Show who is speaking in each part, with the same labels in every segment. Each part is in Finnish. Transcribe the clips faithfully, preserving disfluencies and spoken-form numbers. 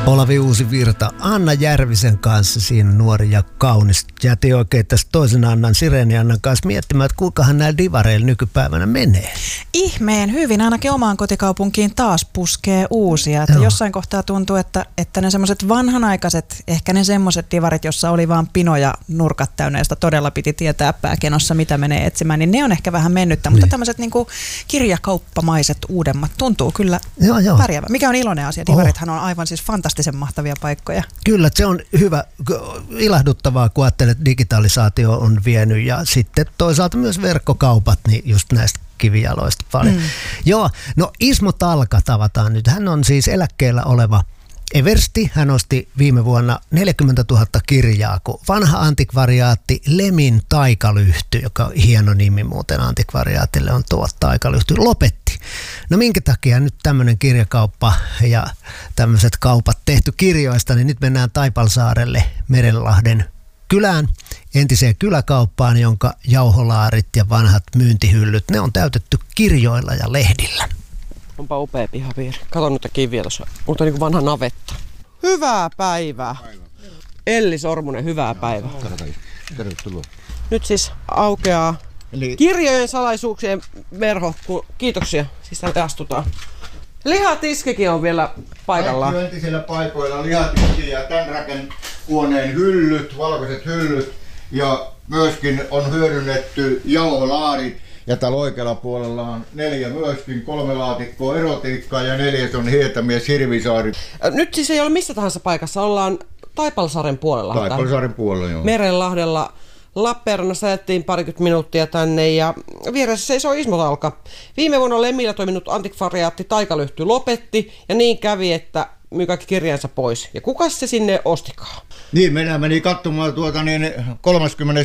Speaker 1: Olavi Uusivirta Anna Järvisen kanssa, siinä nuori ja kaunis. Jäätiin oikein tästä toisen Annan, Sireeni Annan kanssa miettimään, että kuinkahan näillä divareilla nykypäivänä menee.
Speaker 2: Ihmeen hyvin, ainakin omaan kotikaupunkiin taas puskee uusia. Että jossain kohtaa tuntuu, että, että ne semmoiset vanhanaikaiset, ehkä ne semmoiset divarit, jossa oli vaan pinoja nurkat täynnä, josta todella piti tietää pääkenossa, mitä menee etsimään, niin ne on ehkä vähän mennyttä. Niin. Mutta tämmöiset niinku kirjakauppamaiset uudemmat tuntuu kyllä joo, joo. pärjäävä. Mikä on iloinen asia? Divarithan on aivan siis fantastisen mahtavia paikkoja. Kyllä, se on hyvä, ilahduttavaa, kun ajattelet, että digitalisaatio on vienyt ja sitten toisaalta myös verkkokaupat, niin just näistä kivijaloista paljon. Mm. Joo, no Ismo Talka tavataan nyt. Hän on siis eläkkeellä oleva eversti. Hän osti viime vuonna neljäkymmentätuhatta kirjaa, kun vanha antikvariaatti Lemin Taikalyhty, joka on hieno nimi muuten antikvariaatille on tuo Taikalyhty, lopetti. No minkä takia nyt tämmöinen kirjakauppa ja tämmöiset kaupat tehty kirjoista, niin nyt mennään Taipalsaarelle Merenlahden kylään, entiseen kyläkauppaan, jonka jauholaarit ja vanhat myyntihyllyt, ne on täytetty kirjoilla ja lehdillä.
Speaker 3: Onpa upea pihapiiri. Kato noita kiviä tuossa, mutta niin kuin vanha navetta. Hyvää päivää. Päivä. Elli Sormunen, hyvää päivää.
Speaker 4: Tervetuloa.
Speaker 3: Nyt siis aukeaa Eli... kirjojen salaisuuksien verho. Kiitoksia. Siis täältä astutaan. Lihatiskikin on vielä paikallaan.
Speaker 4: Kaikki entisillä paikoilla lihatiski ja tämän rakennuhuoneen hyllyt, valkoiset hyllyt. Ja myöskin on hyödynnetty jauholaarit. Ja täällä oikealla puolella on neljä myöskin, kolme laatikkoa erotiikkaa ja neljäs on Hietamies Hirvisaari.
Speaker 3: Nyt siis ei ole missä tahansa paikassa, ollaan Taipalsaaren puolella.
Speaker 4: Taipalsaaren puolella, joo.
Speaker 3: Merenlahdella. Lappeenrannassa jättiin parikymmentä minuuttia tänne ja vieressä seisoo Ismo Talka. Viime vuonna Lemillä toiminut antikvariaatti Taikalyhty lopetti ja niin kävi, että myi kaikki kirjansa pois. Ja kuka se sinne ostikaan?
Speaker 4: Niin, minä menin katsomaan tuota niin kolmaskymmenes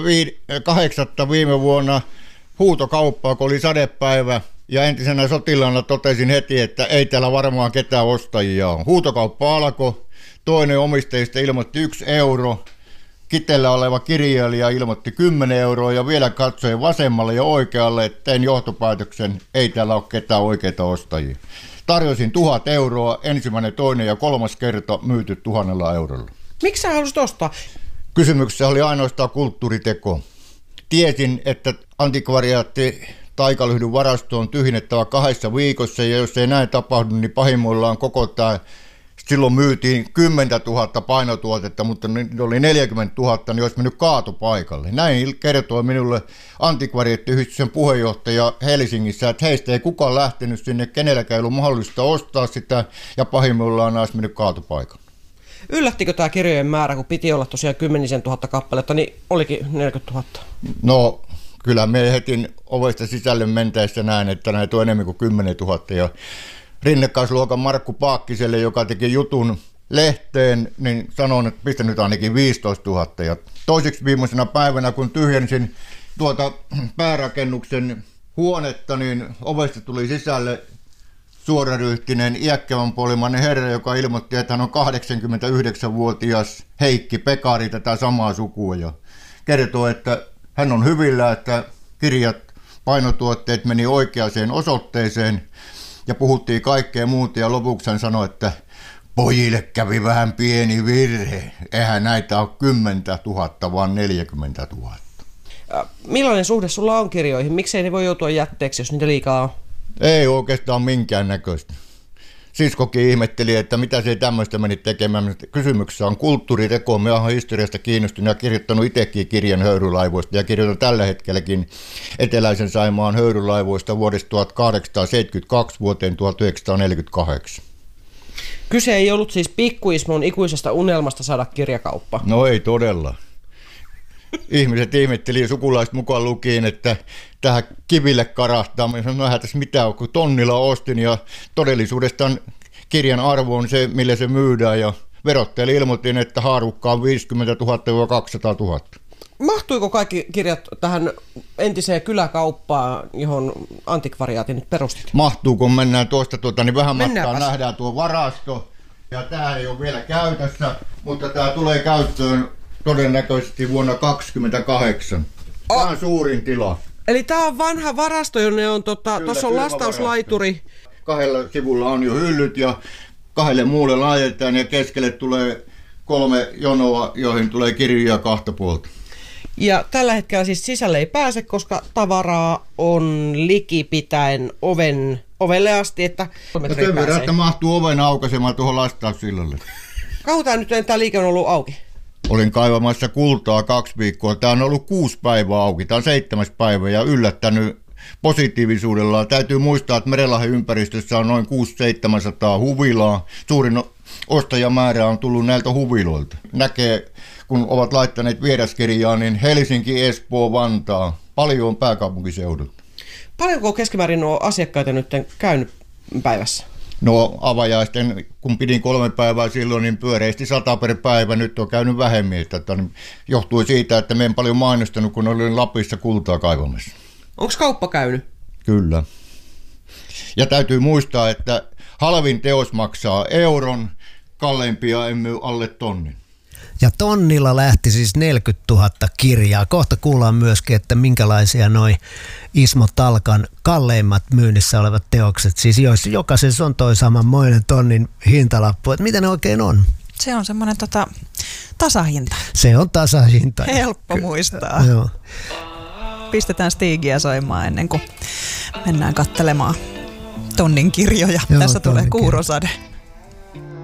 Speaker 4: kahdeksatta viime vuonna huutokauppaa, kun oli sadepäivä. Ja entisenä sotilaana totesin heti, että ei täällä varmaan ketään ostajia ole. Huutokauppa alkoi, toinen omistajista ilmoitti yksi euro. Kitellä oleva kirjailija ilmoitti kymmenen euroa ja vielä katsoin vasemmalle ja oikealle, että tein johtopäätöksen, ei täällä ole ketään oikeita ostajia. Tarjosin tuhat euroa, ensimmäinen, toinen ja kolmas kerta myyty tuhannella eurolla.
Speaker 3: Miksi sä halusit ostaa?
Speaker 4: Kysymyksessä oli ainoastaan kulttuuriteko. Tiesin, että antikvariaatti Taikalyhdyn varasto on tyhjennettävä kahdessa viikossa ja jos ei näin tapahdu, niin pahimmillaan koko tämä... Silloin myytiin kymmentätuhatta painotuotetta, mutta nyt oli neljäkymmentätuhatta, niin olisi mennyt kaatopaikalle. Näin kertoi minulle antikvariaattiyhdistyksen puheenjohtaja Helsingissä, että heistä ei kukaan lähtenyt sinne, kenelläkään ei ollut mahdollista ostaa sitä, ja pahimmillaan olisi mennyt kaatopaikalle.
Speaker 3: Yllättikö tämä kirjojen määrä, kun piti olla tosiaan kymmenisen tuhatta kappaletta, niin olikin neljäkymmentätuhatta?
Speaker 4: No, kyllä me heti ovesta sisälle mentäessä näin, että näitä on enemmän kuin kymmenentuhatta, ja rinnakkaisluokan Markku Paakkiselle, joka teki jutun lehteen, niin sanoin, että pistä nyt ainakin viisitoistatuhatta. Ja toiseksi viimeisenä päivänä, kun tyhjensin tuota päärakennuksen huonetta, niin ovesta tuli sisälle suoraryhtinen iäkkävän puolimainen herra, joka ilmoitti, että hän on kahdeksankymmentäyhdeksänvuotias Heikki Pekari, tätä samaa sukua. Ja kertoo, että hän on hyvillä, että kirjat, painotuotteet meni oikeaan osoitteeseen. Ja puhuttiin kaikkea muuta ja lopuksi hän sanoi, että pojille kävi vähän pieni virhe. Eihän näitä ole kymmentä tuhatta, vaan neljäkymmentätuhatta.
Speaker 3: Millainen suhde sulla on kirjoihin? Miksei ne voi joutua jätteeksi, jos niitä liikaa on?
Speaker 4: Ei oikeastaan minkään näköistä. Siskokin ihmetteli, että mitä se tämmöistä meni tekemään. Kysymyksessä on kulttuuriteko. Mä oon historiasta kiinnostunut ja kirjoittanut itsekin kirjan höyrylaivoista ja kirjoitan tällä hetkelläkin Eteläisen Saimaan höyrylaivoista vuodesta tuhatkahdeksansataaseitsemänkymmentäkaksi vuoteen tuhatyhdeksänsataaneljäkymmentäkahdeksan.
Speaker 3: Kyse ei ollut siis pikkuismon ikuisesta unelmasta saada kirjakauppa.
Speaker 4: No ei todella. Ihmiset ihmetteli sukulaiset mukaan lukiin, että tähän kiville karahtaa. Mä sanoin, että tässä mitään on, kun tonnilla ostin ja todellisuudesta kirjan arvo on se, millä se myydään. Ja verottajalle ilmoitin, että haarukka on viisikymmentätuhatta kaksisataatuhatta.
Speaker 3: Mahtuiko kaikki kirjat tähän entiseen kyläkauppaan, johon antikvariaatin nyt perustit?
Speaker 4: Mahtuu, kun mennään tuosta tuota, niin vähän
Speaker 3: Mennäänpäs.
Speaker 4: matkaa nähdään tuo varasto. Ja tämä ei ole vielä käytössä, mutta tämä tulee käyttöön todennäköisesti vuonna kaksikymmentäkahdeksan. Tämä on suurin tila.
Speaker 3: Eli tämä on vanha varasto, jonne on, tota, tuossa on lastauslaituri.
Speaker 4: Kahdella sivulla on jo hyllyt ja kahdelle muulle laitetaan ja keskelle tulee kolme jonoa, joihin tulee kirjoja kahta puolta.
Speaker 3: Ja tällä hetkellä siis sisälle ei pääse, koska tavaraa on likipitäen oven, ovelle asti, että
Speaker 4: no sen verran, että mahtuu oven aukaisemaan tuohon lastaussillalle.
Speaker 3: Kauan tämä nyt tämä liike on ollut auki?
Speaker 4: Olin kaivamassa kultaa kaksi viikkoa. Tämä on ollut kuusi päivää auki. Tämä on seitsemäs päivä ja yllättänyt positiivisuudella. Täytyy muistaa, että Merenlahden ympäristössä on noin kuusi seitsemänsataa huvilaa. Suurin ostajamäärä on tullut näiltä huviloilta. Näkee, kun ovat laittaneet vieraskirjaa, niin Helsinki, Espoo, Vantaa. Paljon on pääkaupunkiseudulta.
Speaker 3: Paljonko keskimäärin on asiakkaita nyt käynyt päivässä?
Speaker 4: No avajaisten, kun pidin kolme päivää silloin, niin pyöreästi sata per päivä. Nyt on käynyt vähemmän. Että johtui siitä, että me en paljon mainostanut, kun olin Lapissa kultaa kaivamassa.
Speaker 3: Onko kauppa käynyt?
Speaker 4: Kyllä. Ja täytyy muistaa, että halvin teos maksaa euron, kalleimpia en myy alle tonnin.
Speaker 1: Ja tonnilla lähti siis neljäkymmentätuhatta kirjaa. Kohta kuullaan myöskin, että minkälaisia noi Ismo Talkan kalleimmat myynnissä olevat teokset, siis joissa jokaisessa on toi samanmoinen tonnin hintalappu. Että mitä ne oikein on?
Speaker 2: Se on semmoinen tota, tasahinta.
Speaker 1: Se on tasahinta.
Speaker 2: Helppo muistaa.
Speaker 1: Joo.
Speaker 2: Pistetään Stigia soimaan ennen kuin mennään katselemaan tonnin kirjoja.
Speaker 1: Joo,
Speaker 2: Tässä tulee
Speaker 1: tonnin
Speaker 2: Kuurosade.